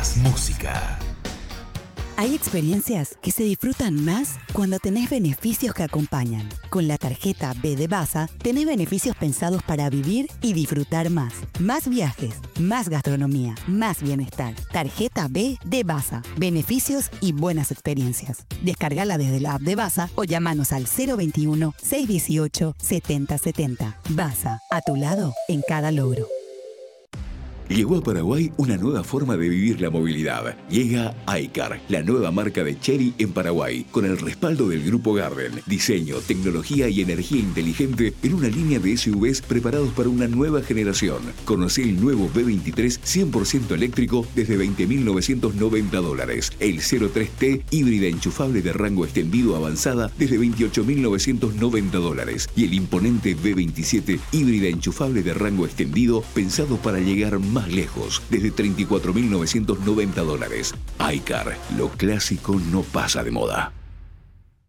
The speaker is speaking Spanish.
más música. Hay experiencias que se disfrutan más cuando tenés beneficios que acompañan. Con la tarjeta B de Basa, tenés beneficios pensados para vivir y disfrutar más. Más viajes, más gastronomía, más bienestar. Tarjeta B de Basa. Beneficios y buenas experiencias. Descargala desde la app de Basa o llamanos al 021-618-7070. Basa, a tu lado en cada logro. Llegó a Paraguay una nueva forma de vivir la movilidad. Llega iCar, la nueva marca de Chery en Paraguay, con el respaldo del Grupo Garden. Diseño, tecnología y energía inteligente en una línea de SUVs preparados para una nueva generación. Conocé el nuevo B23 100% eléctrico desde $20.990. El 03T híbrida enchufable de rango extendido avanzada desde $28.990. Y el imponente B27 híbrida enchufable de rango extendido pensado para llegar más lejos, desde $34.990. iCar, lo clásico no pasa de moda.